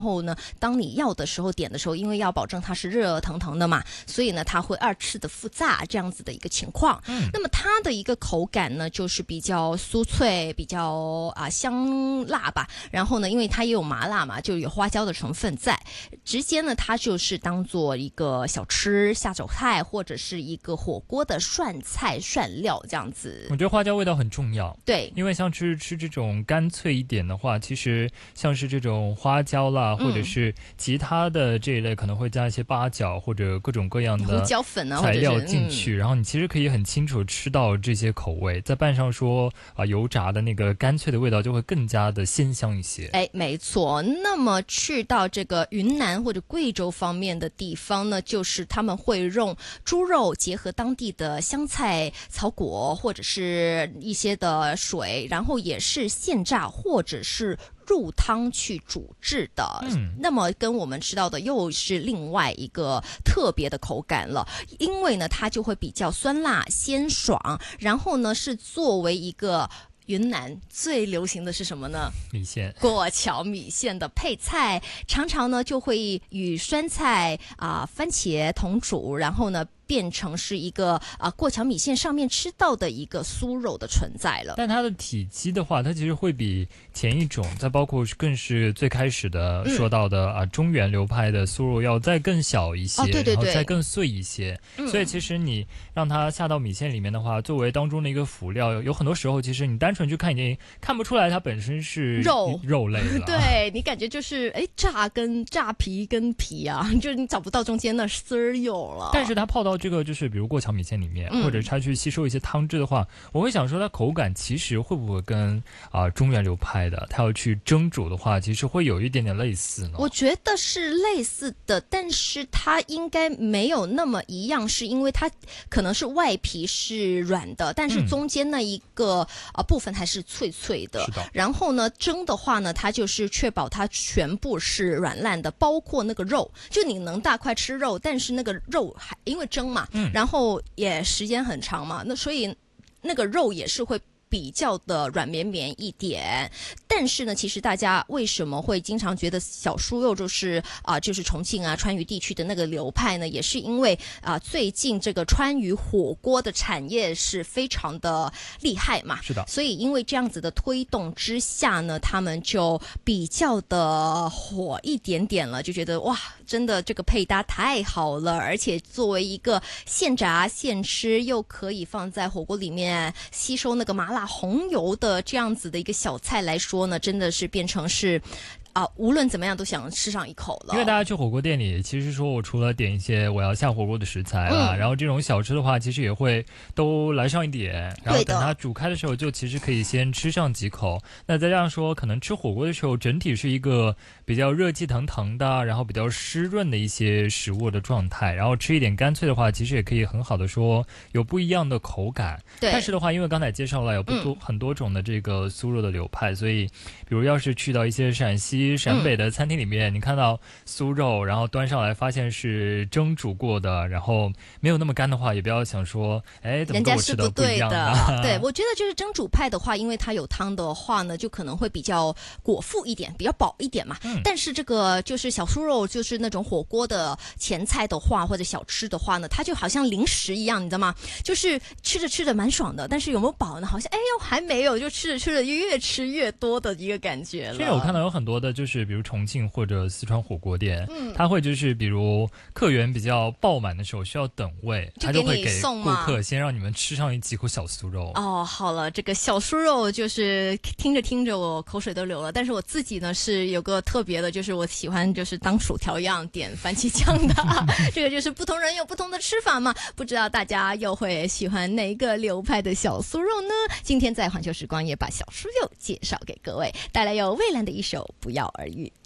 后呢，当你要的时候点的时候，因为要保证它是热腾腾的嘛，所以呢，它会2次的复炸这样子的一个情况。那么它的一个口感呢，就是比较酥脆，比较香辣吧。然后呢，因为它也有麻辣嘛，就有花椒的成分在，直接呢，它就是当做一个小吃、下酒菜或者是一个火锅的涮菜、涮料这样子。 我觉得花椒味道很重要， 对， 因为像吃这种干脆一点的话，其实像是这种花椒啦，或者是其他的这一类，可能会加一些八角或者各种各样的胡椒粉啊材料进去，然后你其实可以很清楚吃到这些口味，再拌上说油炸的那个干脆的味道，就会更加的鲜香一些。 哎，没错。那么去到这个云南或者贵州方面的地方呢，就是他们会用猪肉结合当地的香菜、草果或者是一些的水，然后也是现炸或者是入汤去煮制的。那么跟我们吃到的又是另外一个特别的口感了，因为呢它就会比较酸辣鲜爽，然后呢是作为一个云南最流行的是什么呢？ 米线， 过桥米线的配菜，常常呢就会与酸菜番茄同煮，然后呢变成是一个过桥米线上面吃到的一个酥肉的存在了。 但它的体积的话，它其实会比前一种，再包括更是最开始的说到的中原流派的酥肉要再更小一些， 对对对， 然后再更碎一些。所以其实你让它下到米线里面的话，作为当中的一个辅料，有很多时候其实你单纯去看已经看不出来它本身是肉类了。 对，你感觉就是炸皮跟皮啊，就是你找不到中间的丝儿有了。 但是它泡到这个就是比如过桥米线里面，或者它去吸收一些汤汁的话，我会想说它口感其实会不会跟中原流派的它要去蒸煮的话，其实会有一点点类似呢？ 我觉得是类似的，但是它应该没有那么一样，是因为它可能是外皮是软的，但是中间那一个部分还是脆脆的。 是的。 然后呢，蒸的话呢，它就是确保它全部是软烂的，包括那个肉，就你能大块吃肉，但是那个肉还因为蒸嘛，然后也时间很长嘛，那所以那个肉也是会比较的软绵绵一点。但是呢，其实大家为什么会经常觉得小酥肉就是就是重庆川渝地区的那个流派呢？也是因为最近这个川渝火锅的产业是非常的厉害嘛。 是的。 所以因为这样子的推动之下呢，他们就比较的火一点点了，就觉得哇，真的这个配搭太好了，而且作为一个现炸现吃，又可以放在火锅里面吸收那个麻辣红油的这样子的一个小菜来说呢，真的是变成是无论怎么样都想吃上一口了。 因为大家去火锅店里，其实说我除了点一些我要下火锅的食材啦，然后这种小吃的话，其实也会都来上一点，然后等它煮开的时候，就其实可以先吃上几口。那再这样说，可能吃火锅的时候，整体是一个比较热气腾腾的，然后比较湿润的一些食物的状态，然后吃一点干脆的话，其实也可以很好的说有不一样的口感。 对。 但是的话，因为刚才介绍了有很多种的这个酥肉的流派，所以比如要是去到一些陕西陕北的餐厅里面，你看到酥肉，然后端上来发现是蒸煮过的，然后没有那么干的话，也不要想说怎么跟我吃的不一样的。对，我觉得就是蒸煮派的话，因为它有汤的话呢，就可能会比较果腹一点，比较饱一点嘛。但是这个就是小酥肉，就是那种火锅的前菜的话，或者小吃的话呢，它就好像零食一样，你知道吗？就是吃着吃着蛮爽的，但是有没有饱呢？好像还没有，就吃着吃着越吃越多的一个感觉了。 其实我看到有很多的就是比如重庆或者四川火锅店，它会就是比如客源比较爆满的时候需要等位，它就会给顾客先让你们吃上几口小酥肉。 好了，这个小酥肉就是听着听着我口水都流了。但是我自己呢是有个特别的，就是我喜欢就是当薯条一样点番茄酱的。这个就是不同人有不同的吃法嘛，不知道大家又会喜欢哪个流派的小酥肉呢？今天在环球时光也把小酥肉介绍给各位，带来有蔚蓝的一首《不药而愈》。